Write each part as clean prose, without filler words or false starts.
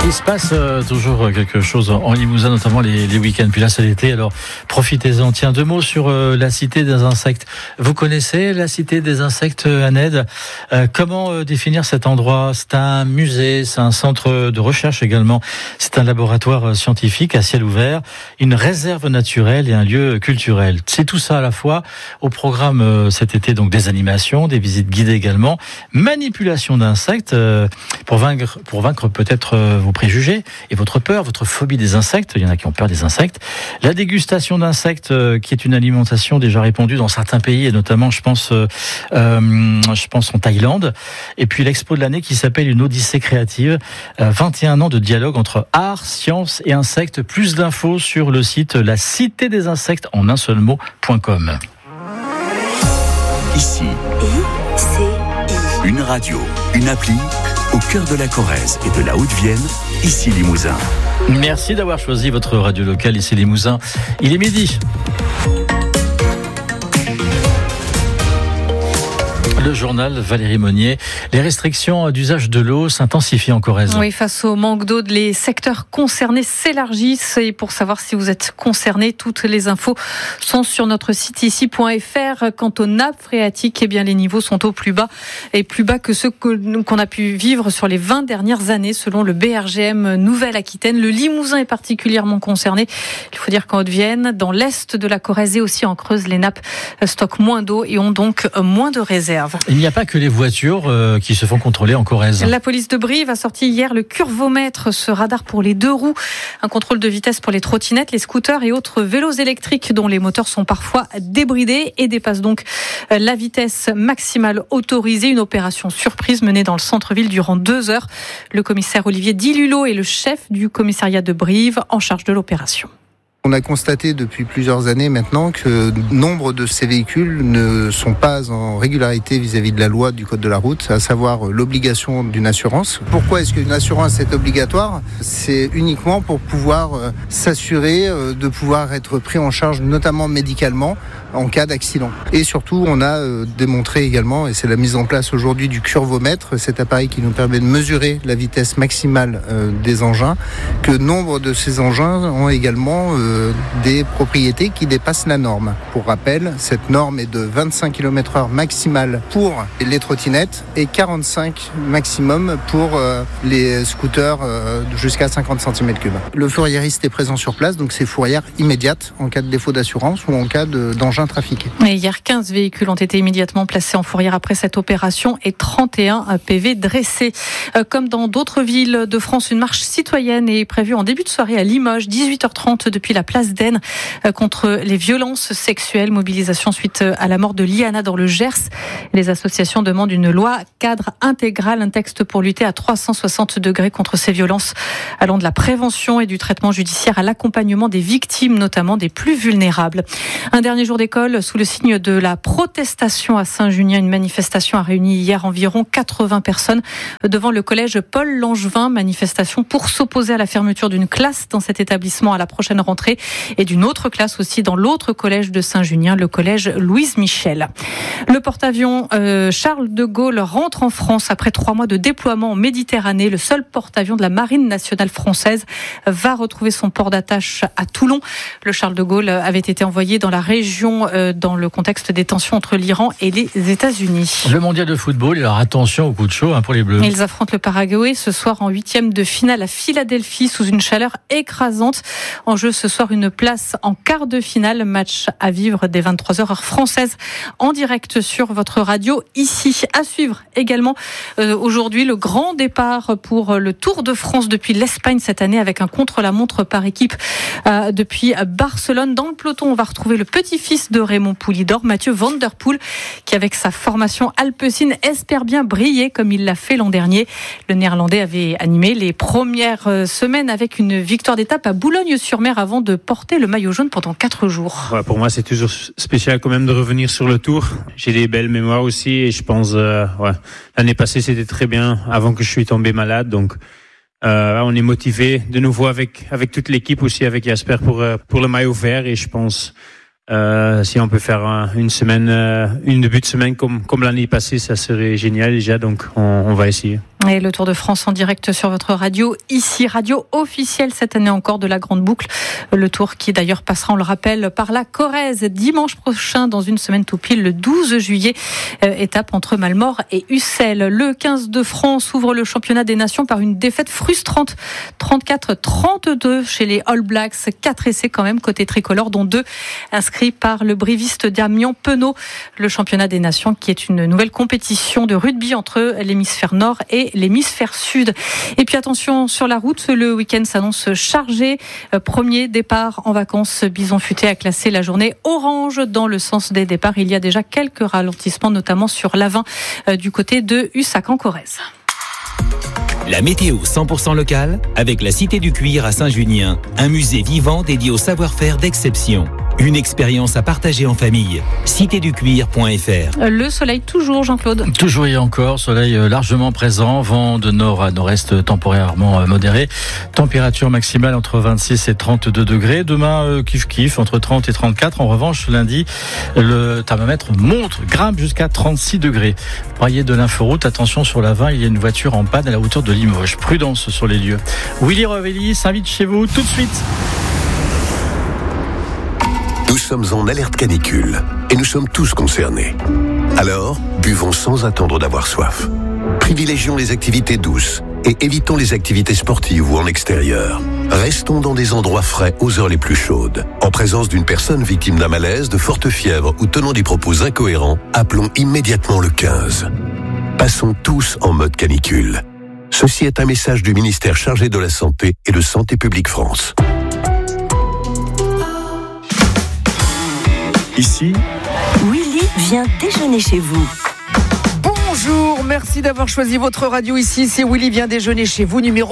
Il se passe toujours quelque chose en Limousin, notamment les week-ends. Puis là, c'est l'été, alors profitez-en. Tiens, 2 mots sur la Cité des Insectes. Vous connaissez la Cité des Insectes, Annette ? Comment définir cet endroit ? C'est un musée, c'est un centre de recherche également. C'est un laboratoire scientifique à ciel ouvert, une réserve naturelle et un lieu culturel. C'est tout ça à la fois. Au programme cet été, donc des animations, des visites guidées également, manipulation d'insectes pour vaincre peut-être vos préjugés et votre peur, votre phobie des insectes. Il y en a qui ont peur des insectes. La dégustation d'insectes, qui est une alimentation déjà répandue dans certains pays, et notamment, je pense en Thaïlande. Et puis l'expo de l'année qui s'appelle Une Odyssée créative. 21 ans de dialogue entre art, science et insectes. Plus d'infos sur le site la cité des insectes en un seul mot.com. Ici, une radio, une appli, au cœur de la Corrèze et de la Haute-Vienne, ici Limousin. Merci d'avoir choisi votre radio locale ici Limousin. Il est midi. Le journal Valérie Monnier. Les restrictions d'usage de l'eau s'intensifient en Corrèze. Oui, face au manque d'eau, les secteurs concernés s'élargissent. Et pour savoir si vous êtes concerné, toutes les infos sont sur notre site ici.fr. Quant aux nappes phréatiques, eh bien, les niveaux sont au plus bas et plus bas que ceux qu'on a pu vivre sur les 20 dernières années, selon le BRGM Nouvelle-Aquitaine. Le Limousin est particulièrement concerné. Il faut dire qu'en Haute-Vienne, dans l'est de la Corrèze et aussi en Creuse, les nappes stockent moins d'eau et ont donc moins de réserves. Il n'y a pas que les voitures qui se font contrôler en Corrèze. La police de Brive a sorti hier le curvomètre, ce radar pour les 2 roues, un contrôle de vitesse pour les trottinettes, les scooters et autres vélos électriques dont les moteurs sont parfois débridés et dépassent donc la vitesse maximale autorisée. Une opération surprise menée dans le centre-ville durant 2 heures. Le commissaire Olivier Dilulot est le chef du commissariat de Brive en charge de l'opération. On a constaté depuis plusieurs années maintenant que nombre de ces véhicules ne sont pas en régularité vis-à-vis de la loi du code de la route, à savoir l'obligation d'une assurance. Pourquoi est-ce qu'une assurance est obligatoire ? C'est uniquement pour pouvoir s'assurer de pouvoir être pris en charge, notamment médicalement, en cas d'accident. Et surtout, on a démontré également, et c'est la mise en place aujourd'hui du curvomètre, cet appareil qui nous permet de mesurer la vitesse maximale des engins, que nombre de ces engins ont également des propriétés qui dépassent la norme. Pour rappel, cette norme est de 25 km/h maximale pour les trottinettes et 45 maximum pour les scooters jusqu'à 50 cm3. Le fourriériste est présent sur place, donc c'est fourrière immédiate en cas de défaut d'assurance ou en cas d'engin trafiqué. Et hier, 15 véhicules ont été immédiatement placés en fourrière après cette opération et 31 PV dressés. Comme dans d'autres villes de France, une marche citoyenne est prévue en début de soirée à Limoges, 18h30 depuis la place d'Aisne contre les violences sexuelles. Mobilisation suite à la mort de Liana dans le Gers. Les associations demandent une loi cadre intégrale, un texte pour lutter à 360 degrés contre ces violences, allant de la prévention et du traitement judiciaire à l'accompagnement des victimes, notamment des plus vulnérables. Un dernier jour d'école sous le signe de la protestation à Saint-Junien. Une manifestation a réuni hier environ 80 personnes devant le collège Paul Langevin. Manifestation pour s'opposer à la fermeture d'une classe dans cet établissement à la prochaine rentrée et d'une autre classe aussi dans l'autre collège de Saint-Junien, le collège Louise Michel. Le porte-avions Charles de Gaulle rentre en France après 3 mois de déploiement en Méditerranée. Le seul porte-avions de la Marine nationale française va retrouver son port d'attache à Toulon. Le Charles de Gaulle avait été envoyé dans la région dans le contexte des tensions entre l'Iran et les États-Unis. Le mondial de football, alors attention au coup de chaud pour les Bleus. Ils affrontent le Paraguay ce soir en 8e de finale à Philadelphie sous une chaleur écrasante. En jeu ce soir une place en quart de finale, match à vivre dès 23h heure française en direct sur votre radio ici. À suivre également aujourd'hui le grand départ pour le Tour de France depuis l'Espagne cette année avec un contre-la-montre par équipe depuis Barcelone. Dans le peloton, on va retrouver le petit-fils de Raymond Poulidor, Mathieu Van Der Poel, qui avec sa formation alpecin espère bien briller comme il l'a fait l'an dernier. Le Néerlandais avait animé les premières semaines avec une victoire d'étape à Boulogne-sur-Mer avant de porter le maillot jaune pendant 4 jours. Ouais, pour moi, c'est toujours spécial quand même de revenir sur le Tour. J'ai des belles mémoires aussi et je pense, l'année passée, c'était très bien avant que je suis tombé malade. Donc, on est motivé de nouveau avec toute l'équipe aussi, avec Jasper pour le maillot vert et je pense Si on peut faire une début de semaine comme l'année passée, ça serait génial déjà. Donc on va essayer. Et le Tour de France en direct sur votre radio, ici, radio officielle cette année encore de la Grande Boucle. Le Tour qui d'ailleurs passera, on le rappelle, par la Corrèze dimanche prochain, dans une semaine tout pile, le 12 juillet, étape entre Malmort et Ussel. Le 15 de France ouvre le championnat des nations par une défaite frustrante, 34-32 chez les All Blacks. 4 essais quand même côté tricolore, dont 2 inscrits par le briviste Damian Penaud. Le championnat des nations qui est une nouvelle compétition de rugby entre l'hémisphère nord et l'hémisphère sud. Et puis attention sur la route, le week-end s'annonce chargé. Premier départ en vacances, Bison Futé a classé la journée orange dans le sens des départs. Il y a déjà quelques ralentissements, notamment sur l'A20 du côté de Hussac en Corrèze. La météo 100% locale avec la Cité du Cuir à Saint-Junien, un musée vivant dédié au savoir-faire d'exception. Une expérience à partager en famille. citéducuir.fr. Le soleil toujours, Jean-Claude. Toujours et encore, soleil largement présent, vent de nord à nord-est temporairement modéré. Température maximale entre 26 et 32 degrés. Demain, kiff-kiff, entre 30 et 34. En revanche, lundi, le thermomètre grimpe jusqu'à 36 degrés. Braillé de l'inforoute, attention sur l'A20, il y a une voiture en panne à la hauteur de Limoges. Prudence sur les lieux. Willy Revelli s'invite chez vous tout de suite. Nous sommes en alerte canicule et nous sommes tous concernés. Alors, buvons sans attendre d'avoir soif. Privilégions les activités douces et évitons les activités sportives ou en extérieur. Restons dans des endroits frais aux heures les plus chaudes. En présence d'une personne victime d'un malaise, de forte fièvre ou tenant des propos incohérents, appelons immédiatement le 15. Passons tous en mode canicule. Ceci est un message du ministère chargé de la Santé et de Santé publique France. Ici, Willy vient déjeuner chez vous. Bonjour, merci d'avoir choisi votre radio ici. C'est Willy vient déjeuner chez vous, numéro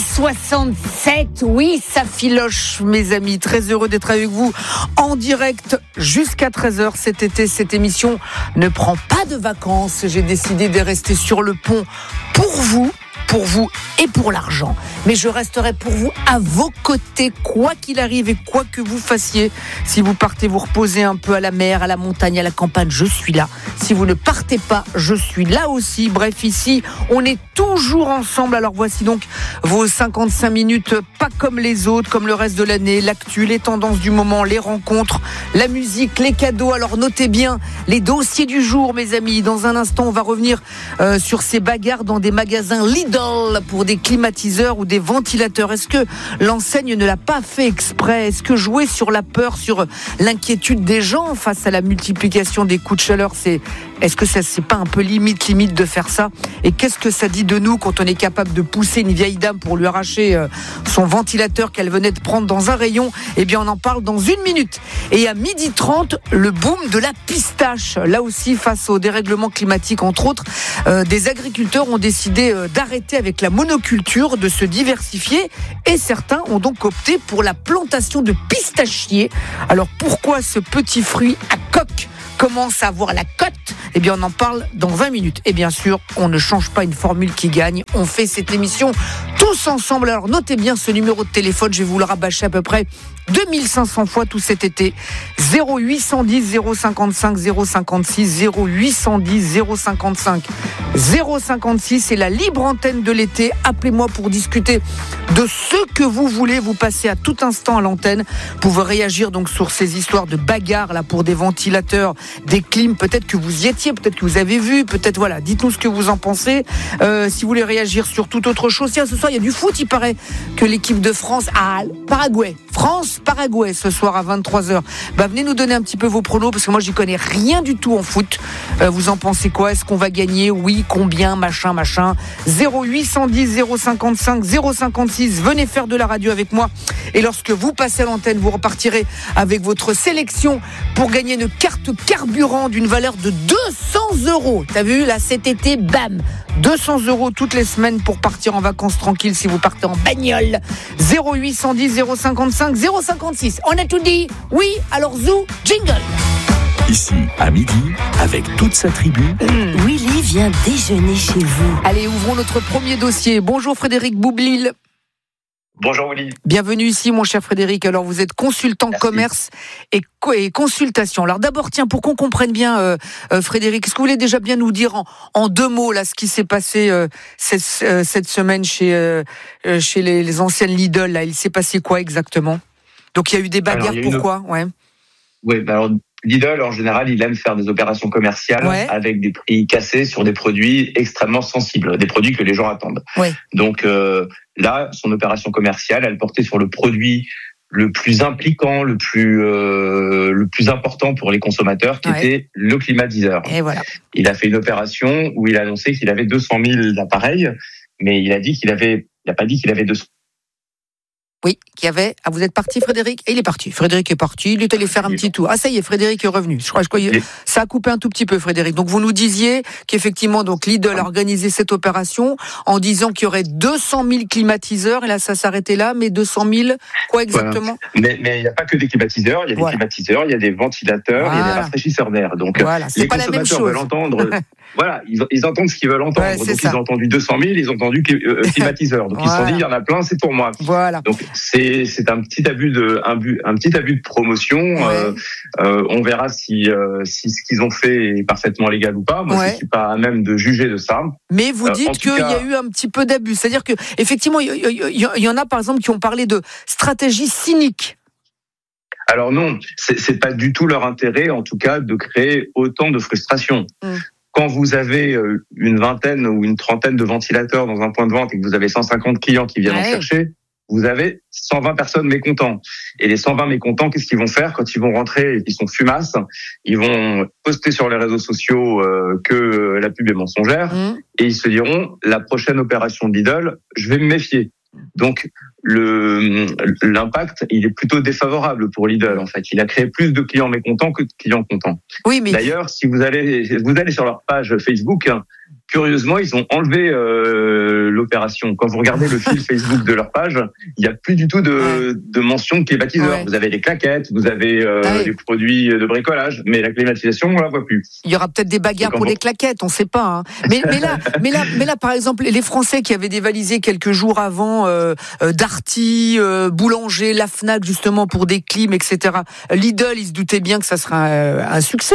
1067. Oui, ça filoche, mes amis. Très heureux d'être avec vous en direct jusqu'à 13h cet été. Cette émission ne prend pas de vacances. J'ai décidé de rester sur le pont pour vous et pour l'argent. Mais je resterai pour vous à vos côtés, quoi qu'il arrive et quoi que vous fassiez. Si vous partez vous reposer un peu à la mer, à la montagne, à la campagne, je suis là. Si vous ne partez pas, je suis là aussi. Bref, ici, on est toujours ensemble. Alors voici donc vos 55 minutes, pas comme les autres, comme le reste de l'année, l'actu, les tendances du moment, les rencontres, la musique, les cadeaux. Alors notez bien les dossiers du jour, mes amis. Dans un instant, on va revenir sur ces bagarres dans des magasins Lidl pour des climatiseurs ou des ventilateurs. Est-ce que l'enseigne ne l'a pas fait exprès ? Est-ce que jouer sur la peur, sur l'inquiétude des gens face à la multiplication des coups de chaleur, est-ce que ça c'est pas un peu limite de faire ça ? Et qu'est-ce que ça dit de nous quand on est capable de pousser une vieille dame pour lui arracher son ventilateur qu'elle venait de prendre dans un rayon ? Eh bien on en parle dans 1 minute. Et à 12h30, le boom de la pistache. Là aussi, face au dérèglement climatique entre autres, des agriculteurs ont décidé d'arrêter avec la monoculture, de se diversifier, et certains ont donc opté pour la plantation de pistachiers. Alors pourquoi ce petit fruit à coque commence à avoir la cote ? Eh bien on en parle dans 20 minutes. Et bien sûr, on ne change pas une formule qui gagne, on fait cette émission tous ensemble. Alors notez bien ce numéro de téléphone, je vais vous le rabâcher à peu près 2500 fois tout cet été. 0810 055 056 0810 055 056, c'est la libre antenne de l'été. Appelez-moi pour discuter de ce que vous voulez. Vous passez à tout instant à l'antenne. Vous pouvez réagir donc sur ces histoires de bagarres là pour des ventilateurs, des clims. Peut-être que vous y étiez, peut-être que vous avez vu, peut-être voilà. Dites-nous ce que vous en pensez. Si vous voulez réagir sur toute autre chose, tiens, ce soir il y a du foot. Il paraît que l'équipe de France a Paraguay. France-Paraguay ce soir à 23h. Venez nous donner un petit peu vos pronos parce que moi j'y connais rien du tout en foot. Vous en pensez quoi ? Est-ce qu'on va gagner ? Oui, combien ? Machin. 0810 055 056. Venez faire de la radio avec moi. Et lorsque vous passez à l'antenne, vous repartirez avec votre sélection pour gagner une carte carburant d'une valeur de 200 €. T'as vu là cet été, bam, 200 € toutes les semaines pour partir en vacances tranquille si vous partez en bagnole. 0810 055 056. On a tout dit ? Oui, alors zou, jingle. ici à midi, avec toute sa tribu. Willy vient déjeuner chez vous. Allez, ouvrons notre premier dossier. Bonjour Frédéric Boublil. Bonjour Willy. Bienvenue ici, mon cher Frédéric. Alors, vous êtes consultant commerce et consultation. Alors d'abord, tiens, pour qu'on comprenne bien, Frédéric, est-ce que vous voulez déjà bien nous dire en 2 mots là ce qui s'est passé cette semaine chez les anciennes Lidl là, il s'est passé quoi exactement? Donc il y a eu des bagarres, pourquoi? Oui, alors Lidl en général, il aime faire des opérations commerciales avec des prix cassés sur des produits extrêmement sensibles, des produits que les gens attendent. Donc là, son opération commerciale, elle portait sur le produit le plus impliquant, le plus important pour les consommateurs, qui était le climatiseur. Et voilà. Il a fait une opération où il a annoncé qu'il avait 200 000 appareils, mais il a pas dit qu'il avait 200. Oui, qu'il y avait. Ah, vous êtes parti, Frédéric? Et il est parti. Frédéric est parti. Il est allé faire un petit tour. Ah, ça y est, Frédéric est revenu. Je crois ça a coupé un tout petit peu, Frédéric. Donc, vous nous disiez qu'effectivement, donc, Lidl a organisé cette opération en disant qu'il y aurait 200 000 climatiseurs. Et là, ça s'arrêtait là. Mais 200 000, quoi exactement? Mais il n'y a pas que des climatiseurs. Il y a des climatiseurs, il y a des ventilateurs, il y a des rafraîchisseurs d'air. Donc, les consommateurs veulent entendre. Voilà, ils entendent ce qu'ils veulent entendre. Donc, ils ont entendu 200 000, ils ont entendu climatiseur. Donc, ils se sont dit, il y en a plein, c'est pour moi. Voilà. Donc, c'est un petit abus de promotion. On verra si ce qu'ils ont fait est parfaitement légal ou pas. Moi, je suis pas à même de juger de ça. Mais vous dites qu'il y a eu un petit peu d'abus. C'est-à-dire que effectivement, il y en a par exemple qui ont parlé de stratégie cynique. Alors non, c'est pas du tout leur intérêt, en tout cas, de créer autant de frustration. Quand vous avez une vingtaine ou une trentaine de ventilateurs dans un point de vente et que vous avez 150 clients qui viennent en chercher, vous avez 120 personnes mécontents. Et les 120 mécontents, qu'est-ce qu'ils vont faire quand ils vont rentrer et qu'ils sont fumasses? Ils vont poster sur les réseaux sociaux que la pub est mensongère et ils se diront, la prochaine opération de Lidl, je vais me méfier. Donc, l'impact, il est plutôt défavorable pour Lidl, en fait. Il a créé plus de clients mécontents que de clients contents. Oui, mais... D'ailleurs, si vous allez sur leur page Facebook, curieusement, ils ont enlevé l'opération. Quand vous regardez le fil Facebook de leur page, il n'y a plus du tout de mention de climatiseur. Vous avez les claquettes, vous avez les produits de bricolage, mais la climatisation, on la voit plus. Il y aura peut-être des bagarres pour les claquettes, on ne sait pas. Hein. Mais là, par exemple, les Français qui avaient dévalisé quelques jours avant Darty, Boulanger, la Fnac, justement pour des clims, etc. Lidl, ils se doutaient bien que ça sera un succès.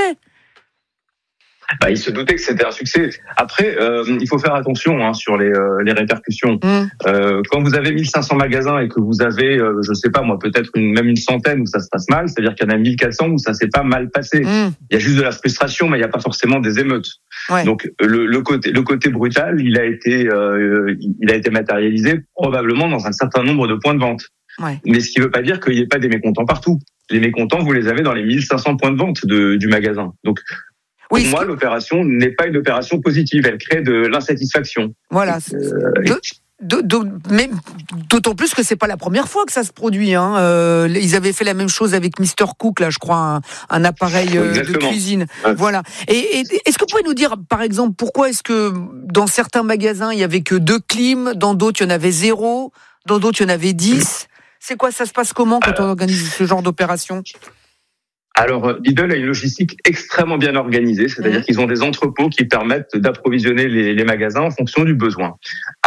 Il se doutait que c'était un succès. Après, il faut faire attention sur les répercussions. Quand vous avez 1500 magasins et que vous avez, je sais pas moi, peut-être même une centaine où ça se passe mal, c'est-à-dire qu'il y en a 1400 où ça s'est pas mal passé. Il y a juste de la frustration, mais il n'y a pas forcément des émeutes. Donc le côté brutal, il a été matérialisé probablement dans un certain nombre de points de vente. Mais ce qui ne veut pas dire qu'il n'y ait pas des mécontents partout. Les mécontents, vous les avez dans les 1500 points de vente du magasin. Donc pour moi, l'opération n'est pas une opération positive. Elle crée de l'insatisfaction. Voilà. Mais d'autant plus que c'est pas la première fois que ça se produit. Ils avaient fait la même chose avec Mr Cook, là, je crois, un appareil de cuisine. Voilà. Et est-ce que vous pouvez nous dire, par exemple, pourquoi est-ce que dans certains magasins il y avait que 2 clims, dans d'autres il y en avait 0, dans d'autres il y en avait 10? C'est quoi, ça se passe comment quand on organise ce genre d'opération? Alors, Lidl a une logistique extrêmement bien organisée, c'est-à-dire qu'ils ont des entrepôts qui permettent d'approvisionner les magasins en fonction du besoin.